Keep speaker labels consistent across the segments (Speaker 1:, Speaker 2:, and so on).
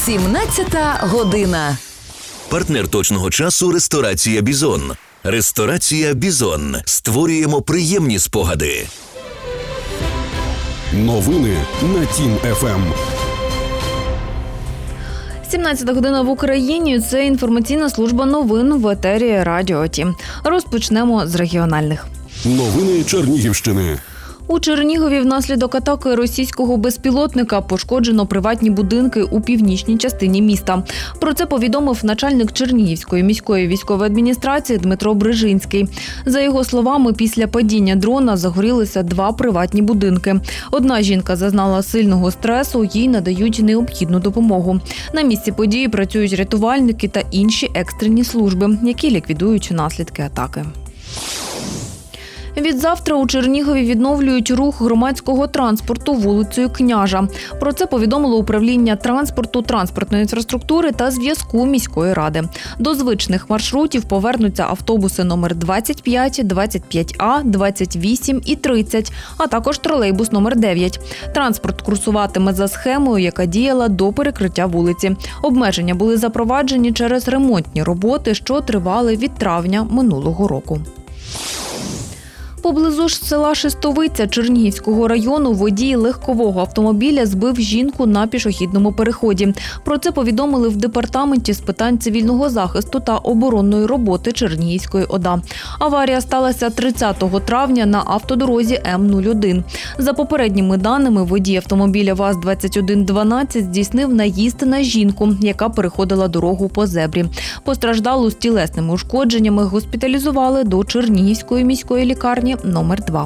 Speaker 1: 17 година.
Speaker 2: Партнер точного часу – ресторація «Бізон». Ресторація «Бізон». Створюємо приємні спогади.
Speaker 3: Новини на Тім-ФМ.
Speaker 4: 17 година в Україні – це інформаційна служба новин в етері Радіо Тім. Розпочнемо з регіональних.
Speaker 3: Новини Чернігівщини.
Speaker 4: У Чернігові внаслідок атаки російського безпілотника пошкоджено приватні будинки у північній частині міста. Про це повідомив начальник Чернігівської міської військової адміністрації Дмитро Брижинський. За його словами, після падіння дрона загорілися 2 приватні будинки. Одна жінка зазнала сильного стресу, їй надають необхідну допомогу. На місці події працюють рятувальники та інші екстрені служби, які ліквідують наслідки атаки. Відзавтра у Чернігові відновлюють рух громадського транспорту вулицею Княжа. Про це повідомило управління транспорту, транспортної інфраструктури та зв'язку міської ради. До звичних маршрутів повернуться автобуси номер 25, 25А, 28 і 30, а також тролейбус номер 9. Транспорт курсуватиме за схемою, яка діяла до перекриття вулиці. Обмеження були запроваджені через ремонтні роботи, що тривали від травня минулого року. Поблизу ж села Шестовиця Чернігівського району водій легкового автомобіля збив жінку на пішохідному переході. Про це повідомили в департаменті з питань цивільного захисту та оборонної роботи Чернігівської ОДА. Аварія сталася 30 травня на автодорозі М-01. За попередніми даними, водій автомобіля ВАЗ-2112 здійснив наїзд на жінку, яка переходила дорогу по зебрі. Постраждалу з тілесними ушкодженнями госпіталізували до Чернігівської міської лікарні номер 2.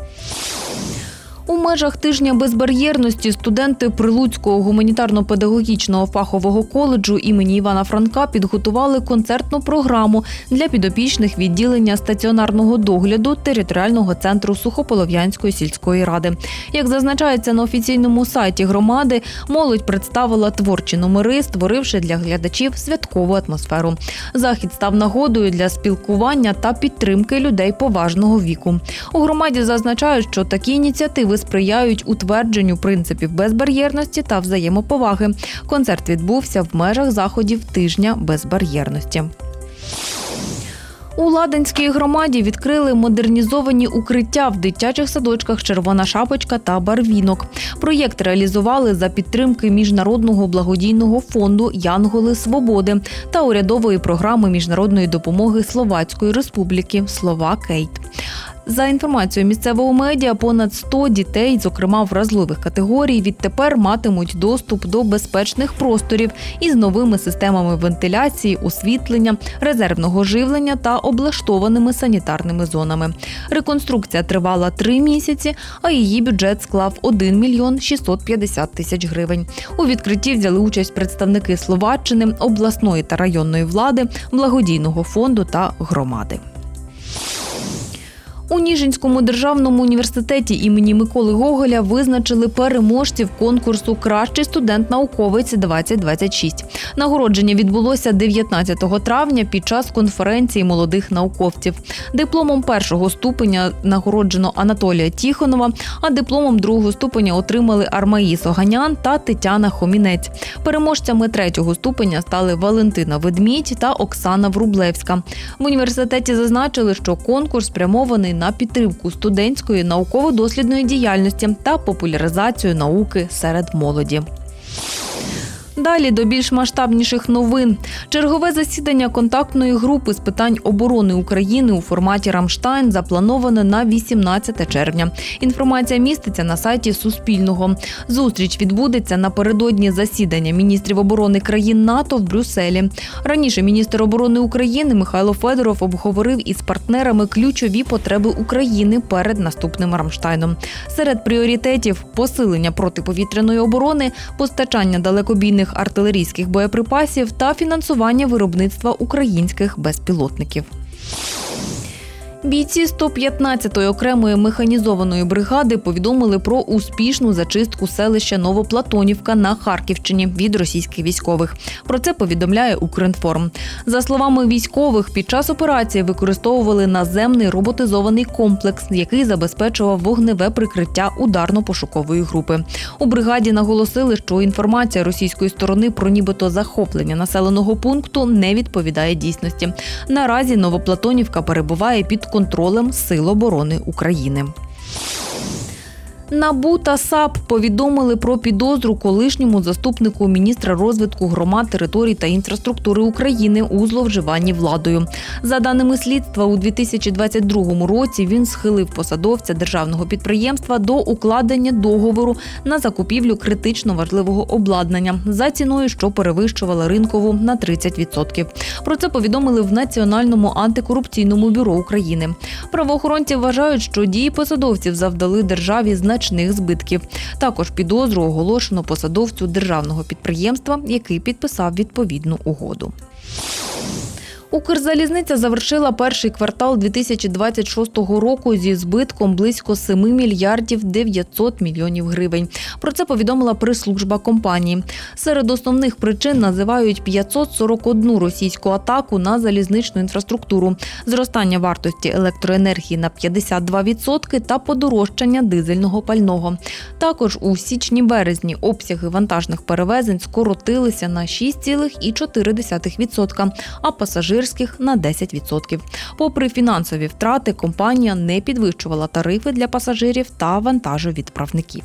Speaker 4: У межах тижня безбар'єрності студенти Прилуцького гуманітарно-педагогічного фахового коледжу імені Івана Франка підготували концертну програму для підопічних відділення стаціонарного догляду територіального центру Сухополов'янської сільської ради. Як зазначається на офіційному сайті громади, молодь представила творчі номери, створивши для глядачів святкову атмосферу. Захід став нагодою для спілкування та підтримки людей поважного віку. У громаді зазначають, що такі ініціативи сприяють утвердженню принципів безбар'єрності та взаємоповаги. Концерт відбувся в межах заходів тижня безбар'єрності. У Ладанській громаді відкрили модернізовані укриття в дитячих садочках «Червона шапочка» та «Барвінок». Проєкт реалізували за підтримки Міжнародного благодійного фонду «Янголи Свободи» та урядової програми міжнародної допомоги Словацької Республіки «Слова-Кейт». За інформацією місцевого медіа, понад 100 дітей, зокрема вразливих категорій, відтепер матимуть доступ до безпечних просторів із новими системами вентиляції, освітлення, резервного живлення та облаштованими санітарними зонами. Реконструкція тривала 3 місяці, а її бюджет склав 1 мільйон 650 тисяч гривень. У відкритті взяли участь представники Словаччини, обласної та районної влади, благодійного фонду та громади. У Ніжинському державному університеті імені Миколи Гоголя визначили переможців конкурсу «Кращий студент-науковець-2026». Нагородження відбулося 19 травня під час конференції молодих науковців. Дипломом першого ступеня нагороджено Анатолія Тіхонова, а дипломом другого ступеня отримали Армаїс Оганян та Тетяна Хомінець. Переможцями третього ступеня стали Валентина Ведмідь та Оксана Врублевська. В університеті зазначили, що конкурс спрямований на підтримку студентської науково-дослідної діяльності та популяризацію науки серед молоді. Далі до більш масштабніших новин. Чергове засідання контактної групи з питань оборони України у форматі «Рамштайн» заплановане на 18 червня. Інформація міститься на сайті Суспільного. Зустріч відбудеться напередодні засідання міністрів оборони країн НАТО в Брюсселі. Раніше міністр оборони України Михайло Федоров обговорив із партнерами ключові потреби України перед наступним «Рамштайном». Серед пріоритетів – посилення протиповітряної оборони, постачання далекобійних артилерійських боєприпасів та фінансування виробництва українських безпілотників. Бійці 115-ї окремої механізованої бригади повідомили про успішну зачистку селища Новоплатонівка на Харківщині від російських військових. Про це повідомляє Укрінформ. За словами військових, під час операції використовували наземний роботизований комплекс, який забезпечував вогневе прикриття ударно-пошукової групи. У бригаді наголосили, що інформація російської сторони про нібито захоплення населеного пункту не відповідає дійсності. Наразі Новоплатонівка перебуває під контролем Сил оборони України. НАБУ та САП повідомили про підозру колишньому заступнику міністра розвитку громад, територій та інфраструктури України у зловживанні владою. За даними слідства, у 2022 році він схилив посадовця державного підприємства до укладення договору на закупівлю критично важливого обладнання за ціною, що перевищувала ринкову на 30%. Про це повідомили в Національному антикорупційному бюро України. Правоохоронці вважають, що дії посадовців завдали державі значних збитків. Також підозру оголошено посадовцю державного підприємства, який підписав відповідну угоду. Укрзалізниця завершила перший квартал 2026 року зі збитком близько 7 мільярдів 900 мільйонів гривень. Про це повідомила прес-служба компанії. Серед основних причин називають 541 російську атаку на залізничну інфраструктуру, зростання вартості електроенергії на 52% та подорожчання дизельного пального. Також у січні-березні обсяги вантажних перевезень скоротилися на 6,4%, а пасажирських на 10%. Попри фінансові втрати, компанія не підвищувала тарифи для пасажирів та вантажовідправників.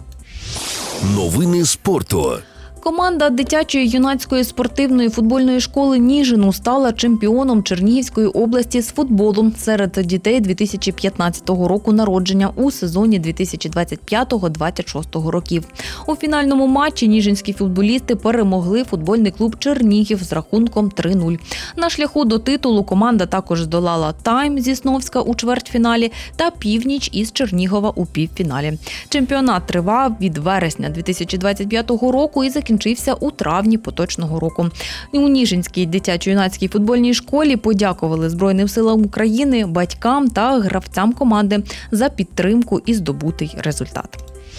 Speaker 2: Новини спорту.
Speaker 4: Команда дитячої юнацької спортивної футбольної школи «Ніжин» стала чемпіоном Чернігівської області з футболу серед дітей 2015 року народження у сезоні 2025-2026 років. У фінальному матчі ніжинські футболісти перемогли футбольний клуб «Чернігів» з рахунком 3-0. На шляху до титулу команда також здолала «Тайм» зі Сновська у чвертьфіналі та «Північ» із Чернігова у півфіналі. Чемпіонат тривав від вересня 2025 року і закінчився у травні поточного року. У Ніжинській дитячо-юнацькій футбольній школі подякували Збройним силам України, батькам та гравцям команди за підтримку і здобутий результат.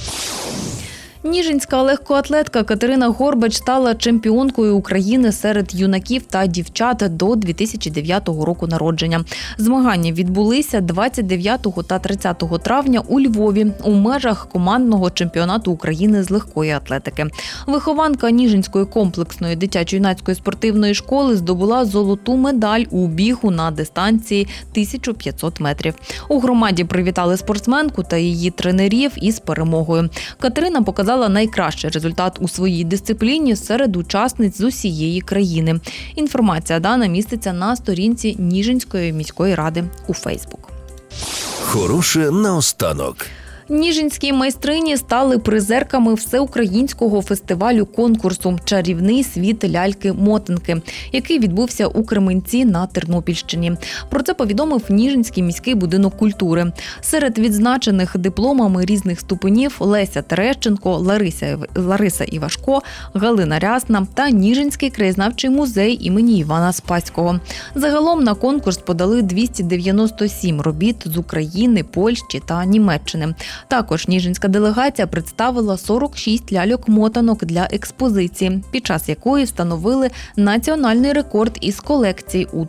Speaker 4: Ніжинська легкоатлетка Катерина Горбач стала чемпіонкою України серед юнаків та дівчат до 2009 року народження. Змагання відбулися 29 та 30 травня у Львові у межах командного чемпіонату України з легкої атлетики. Вихованка Ніжинської комплексної дитячо-юнацької спортивної школи здобула золоту медаль у бігу на дистанції 1500 метрів. У громаді привітали спортсменку та її тренерів із перемогою. Катерина показала найкращий результат у своїй дисципліні серед учасниць з усієї країни. Інформація дана міститься на сторінці Ніжинської міської ради у Фейсбук.
Speaker 2: Хороше наостанок.
Speaker 4: Ніжинські майстрині стали призерками всеукраїнського фестивалю-конкурсу «Чарівний світ ляльки-мотанки», який відбувся у Кременці на Тернопільщині. Про це повідомив Ніжинський міський будинок культури. Серед відзначених дипломами різних ступенів Леся Терещенко, Лариса Івашко, Галина Рясна та Ніжинський краєзнавчий музей імені Івана Спасського. Загалом на конкурс подали 297 робіт з України, Польщі та Німеччини. Також ніжинська делегація представила 46 ляльок-мотанок для експозиції, під час якої встановили національний рекорд із колекції у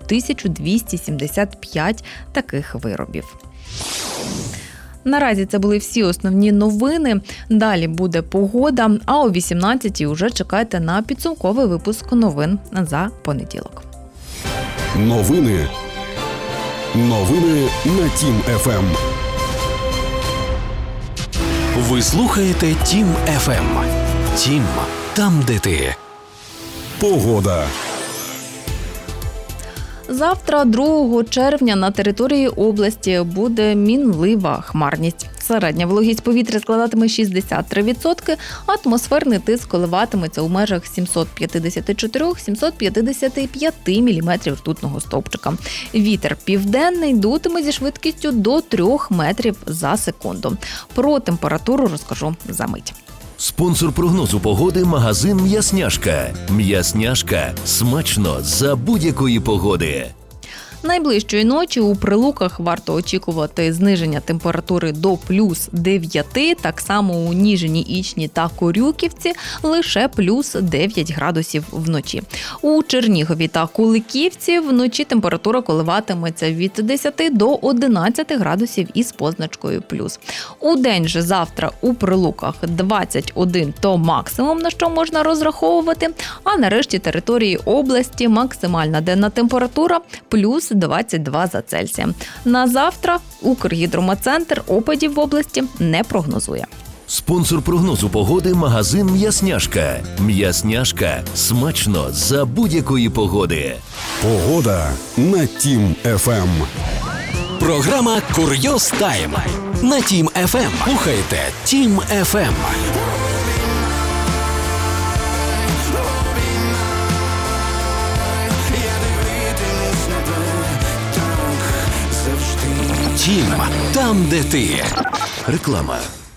Speaker 4: 1275 таких виробів. Наразі це були всі основні новини. Далі буде погода, а о 18-й уже чекайте на підсумковий випуск новин за понеділок.
Speaker 3: Новини на Тім ФМ.
Speaker 2: Ви слухаєте Тім ФМ. Тім – там, де ти.
Speaker 3: Погода.
Speaker 4: Завтра, 2 червня, на території області буде мінлива хмарність. Середня вологість повітря складатиме 63%, атмосферний тиск коливатиметься у межах 754-755 мм ртутного стовпчика. Вітер південний дутиме зі швидкістю до 3 метрів за секунду. Про температуру розкажу за мить.
Speaker 2: Спонсор прогнозу погоди – магазин «М'ясняшка». «М'ясняшка» – смачно за будь-якої погоди.
Speaker 4: Найближчої ночі у Прилуках варто очікувати зниження температури до плюс 9, так само у Ніжині, Ічні та Корюківці лише плюс 9 градусів вночі. У Чернігові та Куликівці вночі температура коливатиметься від 10 до 11 градусів із позначкою плюс. У день же завтра у Прилуках 21 – то максимум, на що можна розраховувати, а на решті території області максимальна денна температура плюс 22 за Цельсієм. На завтра Укргідрометцентр опадів в області не прогнозує.
Speaker 2: Спонсор прогнозу погоди – магазин «М'ясняшка». «М'ясняшка» – смачно за будь-якої погоди.
Speaker 3: Погода на Тім ФМ.
Speaker 5: Програма «Курйоз Тайм» на Тім ФМ. Слухайте Тім ФМ. Тім, там, де ти.
Speaker 2: Реклама.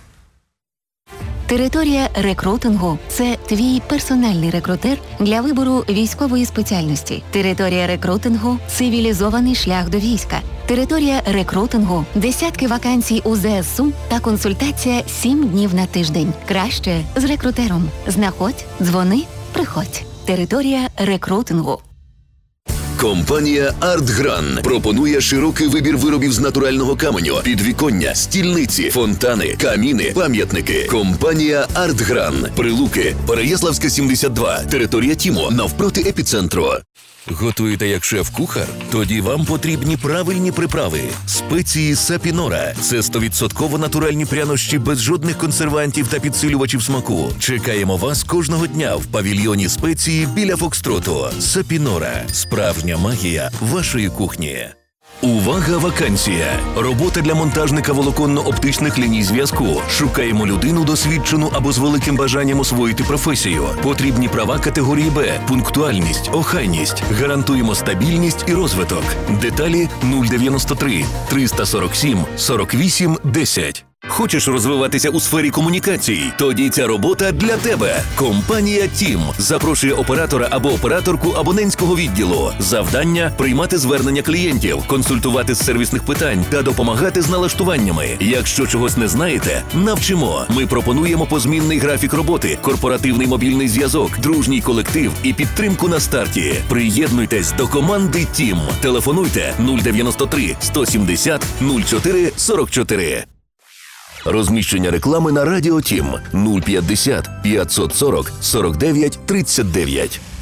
Speaker 6: Територія рекрутингу – це твій персональний рекрутер для вибору військової спеціальності. Територія рекрутингу – цивілізований шлях до війська. Територія рекрутингу – десятки вакансій у ЗСУ та консультація 7 днів на тиждень. Краще з рекрутером. Знаходь, дзвони, приходь. Територія рекрутингу.
Speaker 2: Компанія «Артгран» пропонує широкий вибір виробів з натурального каменю, підвіконня, стільниці, фонтани, каміни, пам'ятники. Компанія «Артгран». Прилуки, Переяславська, 72, територія Тімо, навпроти епіцентру. Готуєте як шеф-кухар? Тоді вам потрібні правильні приправи. Спеції «Сапінора» – це 100% натуральні прянощі без жодних консервантів та підсилювачів смаку. Чекаємо вас кожного дня в павільйоні спеції біля Фокстроту. «Сапінора» – справжня магія вашої кухні. Увага, вакансія! Робота для монтажника волоконно-оптичних ліній зв'язку. Шукаємо людину досвідчену або з великим бажанням освоїти професію. Потрібні права категорії Б, пунктуальність, охайність. Гарантуємо стабільність і розвиток. Деталі 093 347 48 10. Хочеш розвиватися у сфері комунікацій? Тоді ця робота для тебе. Компанія «Тім» запрошує оператора або операторку абонентського відділу. Завдання – приймати звернення клієнтів, консультувати з сервісних питань та допомагати з налаштуваннями. Якщо чогось не знаєте, навчимо. Ми пропонуємо позмінний графік роботи, корпоративний мобільний зв'язок, дружній колектив і підтримку на старті. Приєднуйтесь до команди «Тім». Телефонуйте 093 170 04 44. Розміщення реклами на Радіо Тім 050 540 49 39.